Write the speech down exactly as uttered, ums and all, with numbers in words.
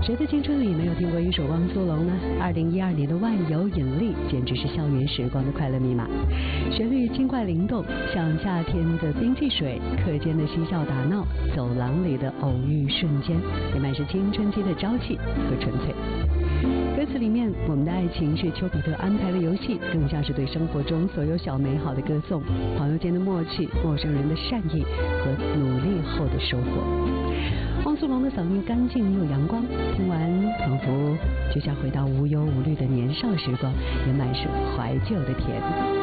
谁的青春里没有听过一首汪苏泷呢？二零一二年的《万有引力》简直是校园时光的快乐密码，旋律轻快灵动，像夏天的冰汽水，课间的嬉笑打闹，走廊里的偶遇瞬间，也满是青春期的朝气和纯粹。歌词里面，我们的爱情是丘比特安排的游戏，更像是对生活中所有小美好的歌颂，朋友间的默契，陌生人的善意和努力后的收获。汪苏泷的嗓音干净又阳光，听完仿佛就像回到无忧无虑的年少时光，也满是怀旧的甜。